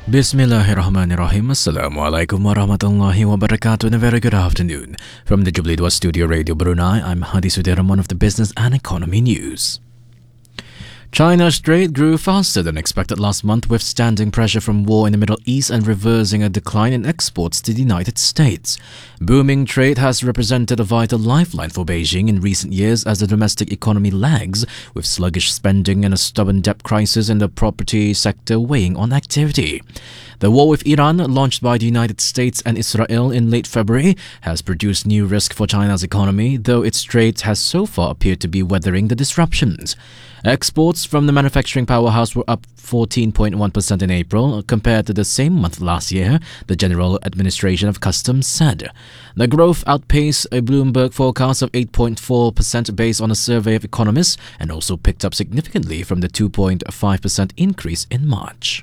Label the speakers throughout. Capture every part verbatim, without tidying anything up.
Speaker 1: Bismillahirrahmanirrahim. Assalamualaikum warahmatullahi wabarakatuh and a very good afternoon. From the Jubilee Dua Studio Radio Brunei, I'm Hadi Sudiram, one of the business and economy news. China's trade grew faster than expected last month, withstanding pressure from war in the Middle East and reversing a decline in exports to the United States. Booming trade has represented a vital lifeline for Beijing in recent years as the domestic economy lags, with sluggish spending and a stubborn debt crisis in the property sector weighing on activity. The war with Iran, launched by the United States and Israel in late February, has produced new risk for China's economy, though its trade has so far appeared to be weathering the disruptions. Exports from the manufacturing powerhouse were up fourteen point one percent in April compared to the same month last year, the General Administration of Customs said. The growth outpaced a Bloomberg forecast of eight point four percent based on a survey of economists and also picked up significantly from the two point five percent increase in March.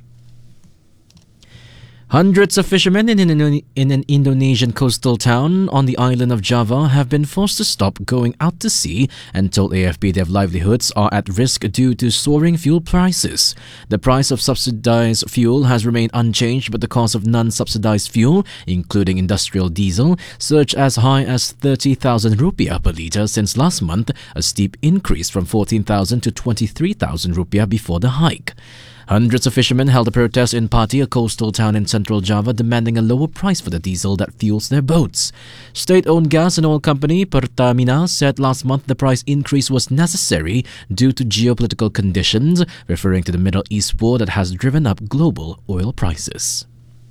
Speaker 1: Hundreds of fishermen in an, in an Indonesian coastal town on the island of Java have been forced to stop going out to sea and told A F P their livelihoods are at risk due to soaring fuel prices. The price of subsidized fuel has remained unchanged, but the cost of non-subsidized fuel, including industrial diesel, surged as high as thirty thousand rupiah per litre since last month, a steep increase from fourteen thousand to twenty-three thousand rupiah before the hike. Hundreds of fishermen held a protest in Pati, a coastal town in central Java, demanding a lower price for the diesel that fuels their boats. State-owned gas and oil company Pertamina said last month the price increase was necessary due to geopolitical conditions, referring to the Middle East war that has driven up global oil prices.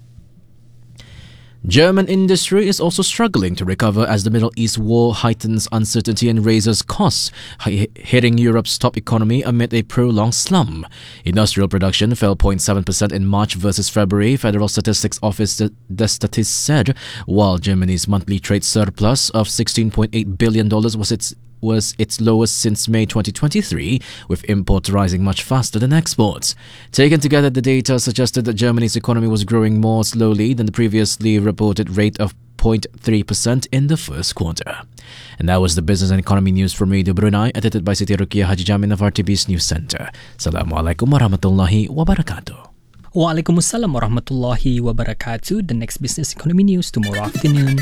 Speaker 1: German industry is also struggling to recover as the Middle East war heightens uncertainty and raises costs, hitting Europe's top economy amid a prolonged slump. Industrial production fell zero point seven percent in March versus February, Federal Statistics Office the Statist said, while Germany's monthly trade surplus of sixteen point eight billion dollars was its was its lowest since May twenty twenty-three, with imports rising much faster than exports. Taken together, the data suggested that Germany's economy was growing more slowly than the previously reported rate of zero point three percent in the first quarter. And that was the business and economy news from Radio Brunei, edited by Siti Rukiah Haji Jamin of R T B's News Centre. Assalamualaikum warahmatullahi wabarakatuh.
Speaker 2: Waalaikumsalam warahmatullahi wabarakatuh. The next business economy news tomorrow afternoon.